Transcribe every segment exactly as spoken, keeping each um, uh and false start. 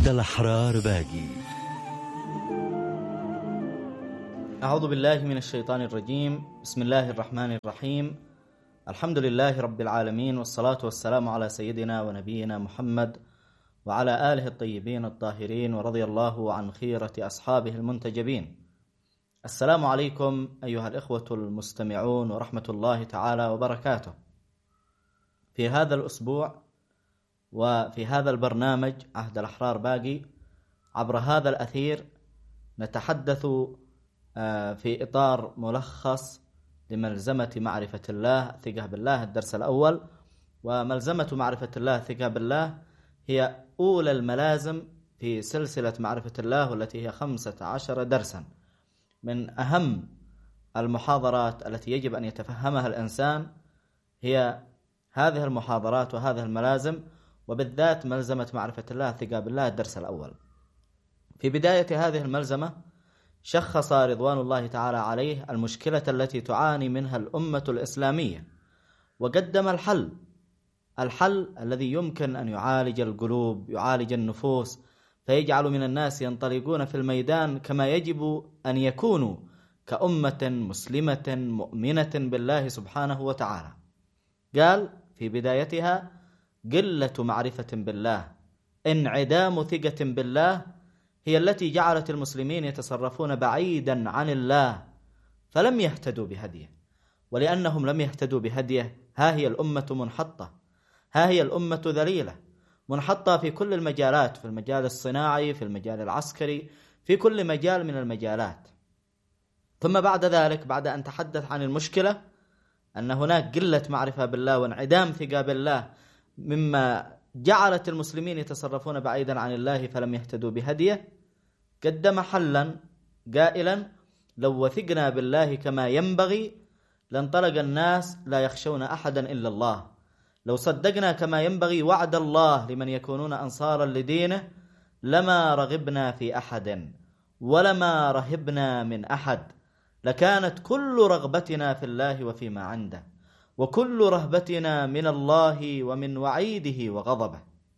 عهد الأحرار باقي. أعوذ بالله من الشيطان الرجيم. بسم الله الرحمن الرحيم. الحمد لله رب العالمين، والصلاة والسلام على سيدنا ونبينا محمد وعلى آله الطيبين الطاهرين، ورضي الله عن خيرة أصحابه المنتجبين. السلام عليكم أيها الإخوة المستمعون ورحمة الله تعالى وبركاته. في هذا الأسبوع وفي هذا البرنامج عهد الأحرار باقي، عبر هذا الأثير نتحدث في إطار ملخص لملزمة معرفة الله الثقة بالله الدرس الأول. وملزمة معرفة الله الثقة بالله هي أولى الملازم في سلسلة معرفة الله، والتي هي خمسة عشر درسا. من أهم المحاضرات التي يجب أن يتفهمها الإنسان هي هذه المحاضرات وهذه الملازم، وبالذات ملزمة معرفة الله الثقة بالله الدرس الأول. في بداية هذه الملزمة شخص رضوان الله تعالى عليه المشكلة التي تعاني منها الأمة الإسلامية، وقدم الحل الحل الذي يمكن أن يعالج القلوب، يعالج النفوس، فيجعل من الناس ينطلقون في الميدان كما يجب أن يكونوا كأمة مسلمة مؤمنة بالله سبحانه وتعالى. قال في بدايتها: قلة معرفة بالله، انعدام ثقة بالله، هي التي جعلت المسلمين يتصرفون بعيدا عن الله فلم يهتدوا بهديه. ولأنهم لم يهتدوا بهديه، ها هي الأمة منحطة، ها هي الأمة ذليلة، منحطة في كل المجالات، في المجال الصناعي، في المجال العسكري، في كل مجال من المجالات. ثم بعد ذلك، بعد أن تحدث عن المشكلة أن هناك قلة معرفة بالله وانعدام ثقة بالله مما جعلت المسلمين يتصرفون بعيدا عن الله فلم يهتدوا بهديه، قدم حلا قائلا: لو وثقنا بالله كما ينبغي لانطلق الناس لا يخشون أحدا إلا الله. لو صدقنا كما ينبغي وعد الله لمن يكونون أنصارا لدينه لما رغبنا في أحد ولما رهبنا من أحد، لكانت كل رغبتنا في الله وفيما عنده، وكل رهبتنا من الله ومن وعيده وغضبه.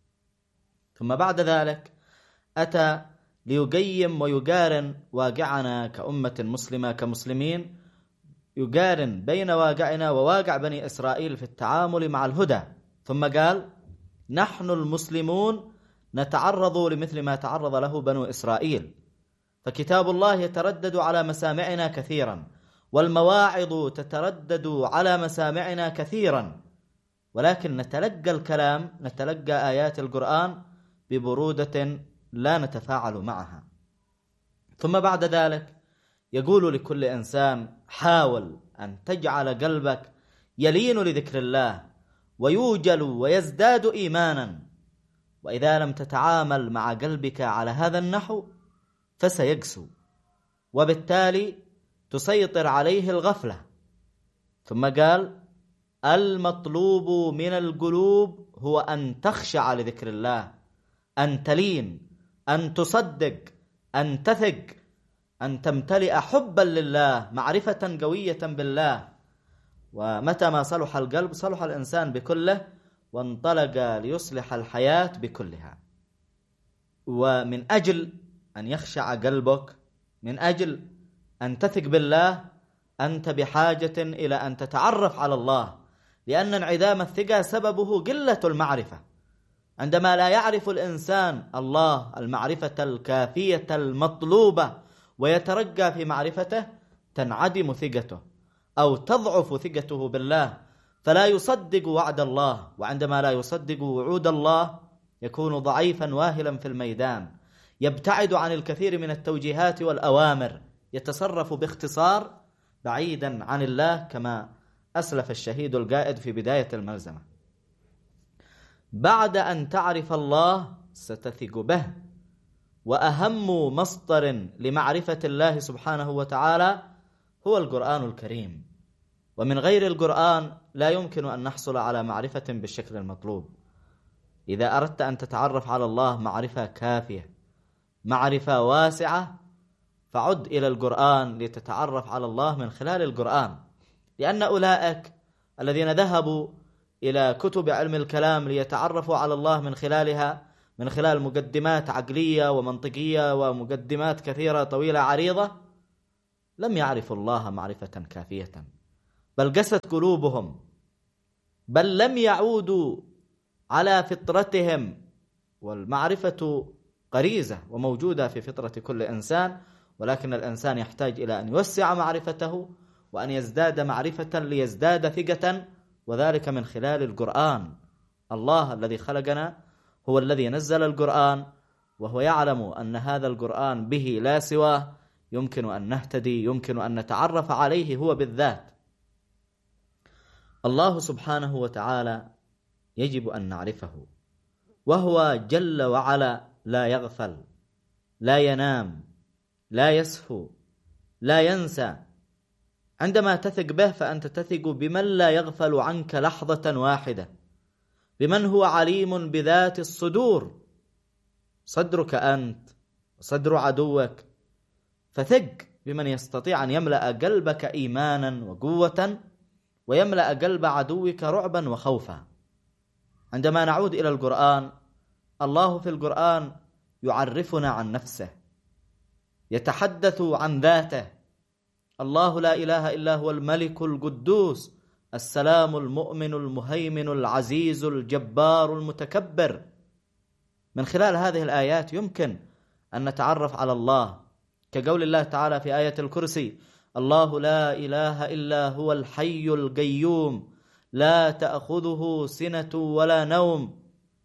ثم بعد ذلك أتى ليقيم ويقارن واقعنا كأمة مسلمة كمسلمين، يقارن بين واقعنا وواقع بني إسرائيل في التعامل مع الهدى. ثم قال: نحن المسلمون نتعرض لمثل ما تعرض له بنو إسرائيل، فكتاب الله يتردد على مسامعنا كثيرا، والمواعظ تتردد على مسامعنا كثيرا، ولكن نتلقى الكلام، نتلقى آيات القرآن ببرودة لا نتفاعل معها. ثم بعد ذلك يقول لكل إنسان: حاول أن تجعل قلبك يلين لذكر الله ويوجل ويزداد إيمانا، وإذا لم تتعامل مع قلبك على هذا النحو فسيقسو، وبالتالي تسيطر عليه الغفلة. ثم قال: المطلوب من القلوب هو أن تخشع لذكر الله، أن تلين، أن تصدق، أن تثق، أن تمتلئ حبا لله، معرفة قوية بالله. ومتى ما صلح القلب صلح الإنسان بكله، وانطلق ليصلح الحياة بكلها. ومن أجل أن يخشع قلبك، من أجل أن تثق بالله، أنت بحاجة إلى أن تتعرف على الله، لأن انعدام الثقة سببه قلة المعرفة. عندما لا يعرف الإنسان الله المعرفة الكافية المطلوبة ويترجى في معرفته، تنعدم ثقته أو تضعف ثقته بالله، فلا يصدق وعد الله. وعندما لا يصدق وعود الله يكون ضعيفا واهلا في الميدان، يبتعد عن الكثير من التوجيهات والأوامر، يتصرف باختصار بعيدا عن الله، كما أسلف الشهيد القائد في بداية الملزمة. بعد أن تعرف الله ستثق به، وأهم مصدر لمعرفة الله سبحانه وتعالى هو القرآن الكريم، ومن غير القرآن لا يمكن أن نحصل على معرفة بالشكل المطلوب. إذا أردت أن تتعرف على الله معرفة كافية، معرفة واسعة، فعد إلى القرآن لتتعرف على الله من خلال القرآن، لأن أولئك الذين ذهبوا إلى كتب علم الكلام ليتعرفوا على الله من خلالها من خلال مقدمات عقلية ومنطقية ومقدمات كثيرة طويلة عريضة، لم يعرفوا الله معرفة كافية، بل قست قلوبهم، بل لم يعودوا على فطرتهم. والمعرفة غريزة وموجودة في فطرة كل إنسان، ولكن الإنسان يحتاج إلى أن يوسع معرفته وأن يزداد معرفة ليزداد ثقة، وذلك من خلال القرآن. الله الذي خلقنا هو الذي نزل القرآن، وهو يعلم أن هذا القرآن به لا سواه، يمكن أن نهتدي، يمكن أن نتعرف عليه هو بالذات. الله سبحانه وتعالى يجب أن نعرفه، وهو جل وعلا لا يغفل، لا ينام، لا يسهو، لا ينسى. عندما تثق به فأنت تثق بمن لا يغفل عنك لحظة واحدة، بمن هو عليم بذات الصدور، صدرك أنت وصدر عدوك، فثق بمن يستطيع أن يملأ قلبك إيمانا وقوة، ويملأ قلب عدوك رعبا وخوفا. عندما نعود إلى القرآن، الله في القرآن يعرفنا عن نفسه، يتحدث عن ذاته. الله لا إله إلا هو الملك القدوس السلام المؤمن المهيمن العزيز الجبار المتكبر. من خلال هذه الآيات يمكن أن نتعرف على الله، كقول الله تعالى في آية الكرسي: الله لا إله إلا هو الحي القيوم لا تأخذه سنة ولا نوم.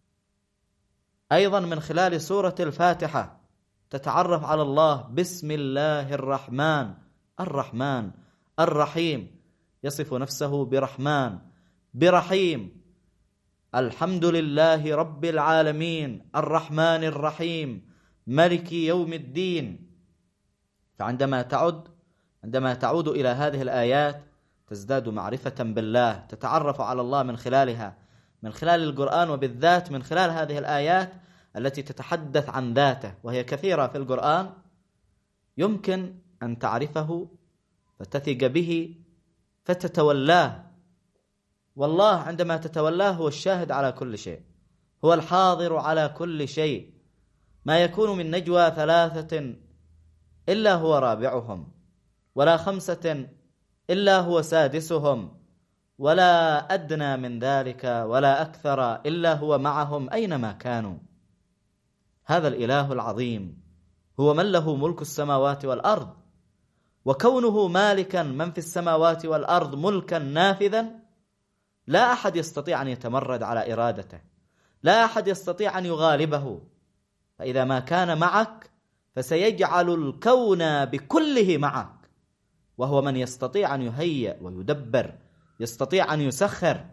أيضا من خلال سورة الفاتحة تتعرف على الله بسم الله الرحمن الرحمن الرحيم، يصف نفسه برحمن برحيم. الحمد لله رب العالمين الرحمن الرحيم ملك يوم الدين. فعندما تعود عندما تعود إلى هذه الآيات تزداد معرفة بالله، تتعرف على الله من خلالها، من خلال القرآن، وبالذات من خلال هذه الآيات التي تتحدث عن ذاته، وهي كثيرة في القرآن. يمكن أن تعرفه فتثق به فتتولاه. والله عندما تتولاه هو الشاهد على كل شيء، هو الحاضر على كل شيء. ما يكون من نجوى ثلاثة إلا هو رابعهم، ولا خمسة إلا هو سادسهم، ولا أدنى من ذلك ولا أكثر إلا هو معهم أينما كانوا. هذا الإله العظيم هو من له ملك السماوات والأرض، وكونه مالكا من في السماوات والأرض ملكا نافذا، لا أحد يستطيع أن يتمرد على إرادته، لا أحد يستطيع أن يغالبه. فإذا ما كان معك فسيجعل الكون بكله معك، وهو من يستطيع أن يهيئ ويدبر، يستطيع أن يسخر.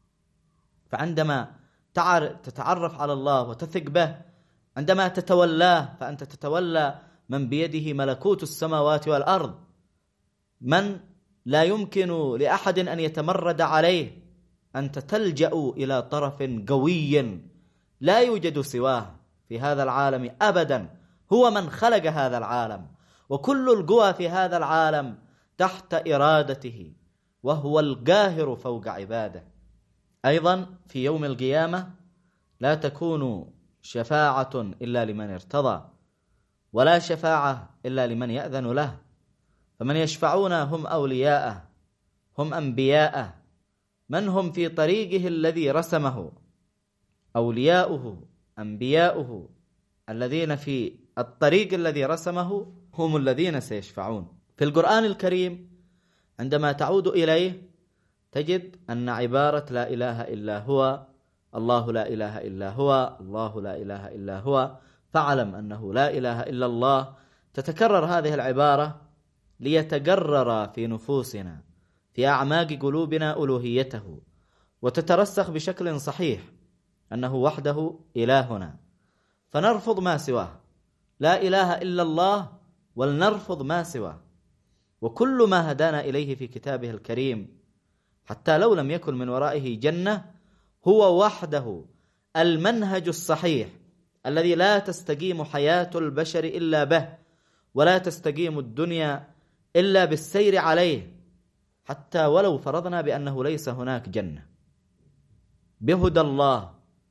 فعندما تتعرف على الله وتثق به، عندما تتولاه فأنت تتولى من بيده ملكوت السماوات والأرض، من لا يمكن لأحد أن يتمرد عليه. أنت تلجأ إلى طرف قوي لا يوجد سواه في هذا العالم أبدا، هو من خلق هذا العالم، وكل القوى في هذا العالم تحت إرادته، وهو القاهر فوق عباده. أيضا في يوم القيامة لا تكون شفاعة إلا لمن ارتضى، ولا شفاعة إلا لمن يأذن له. فمن يشفعون هم أولياءه، هم أنبياءه، من هم في طريقه الذي رسمه، أولياؤه أنبياؤه الذين في الطريق الذي رسمه هم الذين سيشفعون. في القرآن الكريم عندما تعود إليه تجد أن عبارة لا إله إلا هو، الله لا إله إلا هو، الله لا إله إلا هو، فاعلم أنه لا إله إلا الله، تتكرر هذه العبارة ليتقرر في نفوسنا في أعماق قلوبنا ألوهيته، وتترسخ بشكل صحيح أنه وحده إلهنا، فنرفض ما سواه. لا إله إلا الله ولنرفض ما سواه. وكل ما هدانا إليه في كتابه الكريم، حتى لو لم يكن من ورائه جنة، هو وحده المنهج الصحيح الذي لا تستقيم حياة البشر إلا به، ولا تستقيم الدنيا إلا بالسير عليه، حتى ولو فرضنا بأنه ليس هناك جنة. بهدى الله،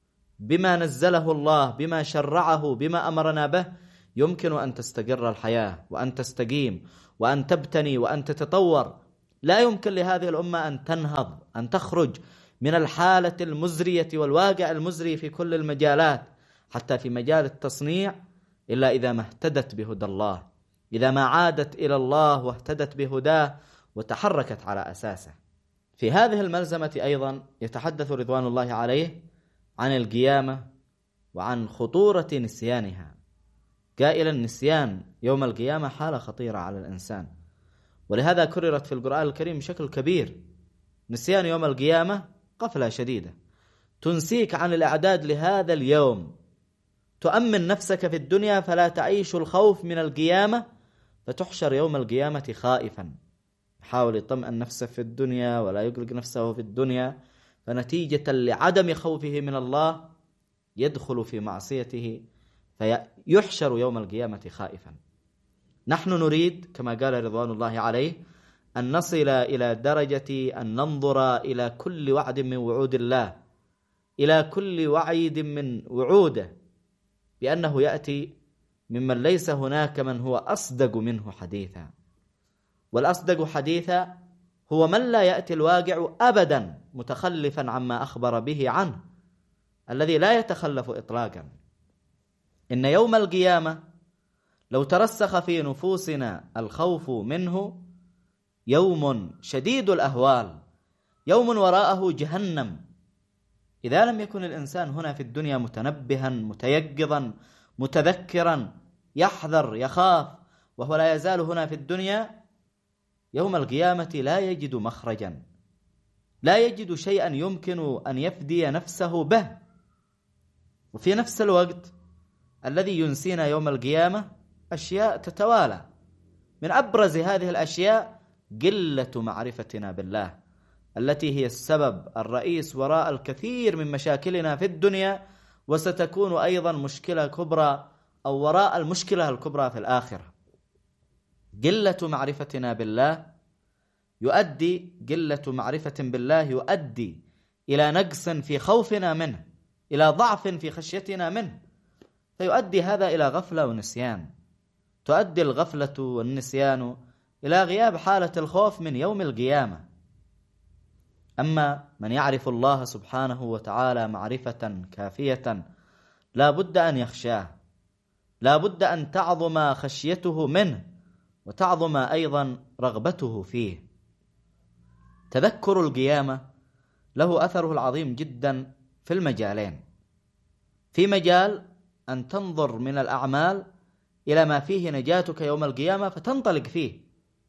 بما نزله الله، بما شرعه، بما أمرنا به، يمكن أن تستقر الحياة وأن تستقيم وأن تبتني وأن تتطور. لا يمكن لهذه الأمة أن تنهض، أن تخرج من الحالة المزرية والواقع المزري في كل المجالات، حتى في مجال التصنيع، إلا إذا ما اهتدت بهدى الله، إذا ما عادت إلى الله واهتدت بهداه وتحركت على أساسه. في هذه الملزمة أيضا يتحدث رضوان الله عليه عن القيامة وعن خطورة نسيانها، قائلا: النسيان يوم القيامة حالة خطيرة على الإنسان، ولهذا كررت في القرآن الكريم بشكل كبير. نسيان يوم القيامة غفلة شديدة تنسيك عن الإعداد لهذا اليوم، تؤمن نفسك في الدنيا فلا تعيش الخوف من القيامة، فتحشر يوم القيامة خائفا، يحاول يطمئن نفسه في الدنيا ولا يقلق نفسه في الدنيا، فنتيجة لعدم خوفه من الله يدخل في معصيته فيحشر يوم القيامة خائفا. نحن نريد كما قال رضوان الله عليه أن نصل إلى درجة أن ننظر إلى كل وعد من وعود الله، إلى كل وعيد من وعوده، بأنه يأتي ممن ليس هناك من هو أصدق منه حديثا. والأصدق حديثا هو من لا يأتي الواقع أبدا متخلفا عما أخبر به عنه، الذي لا يتخلف إطلاقا. إن يوم القيامة لو ترسخ في نفوسنا الخوف منه يوم شديد الأهوال، يوم وراءه جهنم. إذا لم يكن الإنسان هنا في الدنيا متنبها متيقظا متذكرا يحذر يخاف، وهو لا يزال هنا في الدنيا، يوم القيامة لا يجد مخرجا، لا يجد شيئا يمكن أن يفدي نفسه به. وفي نفس الوقت الذي ينسينا يوم القيامة أشياء تتوالى، من أبرز هذه الأشياء قلة معرفتنا بالله، التي هي السبب الرئيس وراء الكثير من مشاكلنا في الدنيا، وستكون أيضا مشكلة كبرى أو وراء المشكلة الكبرى في الآخرة. قلة معرفتنا بالله يؤدي قلة معرفة بالله يؤدي إلى نقص في خوفنا منه، إلى ضعف في خشيتنا منه، فيؤدي هذا إلى غفلة ونسيان. تؤدي الغفلة والنسيان إلى غياب حالة الخوف من يوم القيامة. أما من يعرف الله سبحانه وتعالى معرفة كافية لا بد أن يخشاه، لا بد أن تعظم خشيته منه وتعظم أيضا رغبته فيه. تذكر القيامة له أثره العظيم جدا في المجالين. في مجال أن تنظر من الأعمال إلى ما فيه نجاتك يوم القيامة فتنطلق فيه،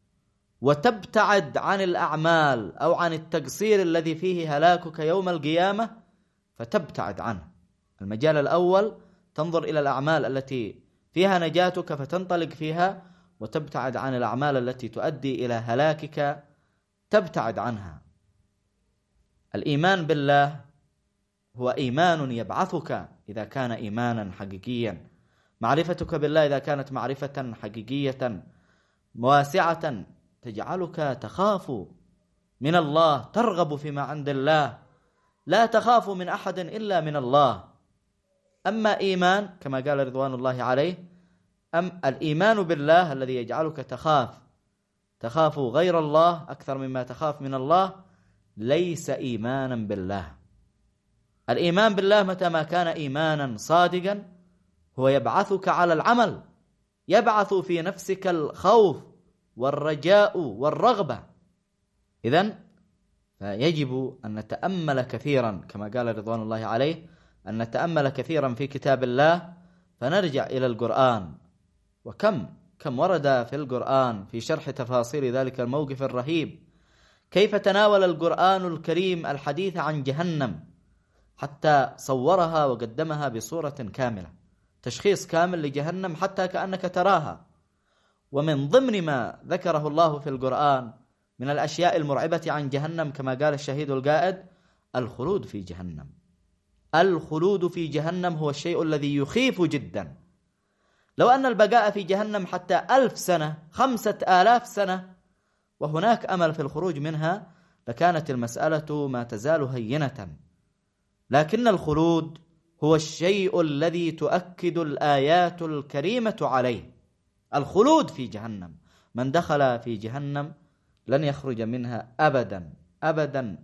وتبتعد عن الأعمال أو عن التقصير الذي فيه هلاكك يوم القيامة فتبتعد عنه. المجال الأول تنظر إلى الأعمال التي فيها نجاتك فتنطلق فيها، وتبتعد عن الأعمال التي تؤدي إلى هلاكك تبتعد عنها. الإيمان بالله هو إيمان يبعثك إذا كان إيمانا حقيقيا، معرفتك بالله إذا كانت معرفة حقيقية واسعة تجعلك تخاف من الله، ترغب فيما عند الله، لا تخاف من أحد إلا من الله. أما إيمان كما قال رضوان الله عليه، أم الإيمان بالله الذي يجعلك تخاف تخاف غير الله أكثر مما تخاف من الله ليس إيمانا بالله. الإيمان بالله متى ما كان إيمانا صادقا هو يبعثك على العمل، يبعث في نفسك الخوف والرجاء والرغبة. إذن فيجب أن نتأمل كثيرا كما قال رضوان الله عليه، أن نتأمل كثيرا في كتاب الله، فنرجع إلى القرآن. وكم كم ورد في القرآن في شرح تفاصيل ذلك الموقف الرهيب، كيف تناول القرآن الكريم الحديث عن جهنم حتى صورها وقدمها بصورة كاملة، تشخيص كامل لجهنم حتى كأنك تراها. ومن ضمن ما ذكره الله في القرآن من الأشياء المرعبة عن جهنم كما قال الشهيد القائد الخلود في جهنم. الخلود في جهنم هو الشيء الذي يخيف جدا. لو أن البقاء في جهنم حتى ألف سنة، خمسة آلاف سنة، وهناك أمل في الخروج منها، لكانت المسألة ما تزال هينة. لكن الخلود هو الشيء الذي تؤكد الآيات الكريمة عليه، الخلود في جهنم. من دخل في جهنم لن يخرج منها أبدا أبدا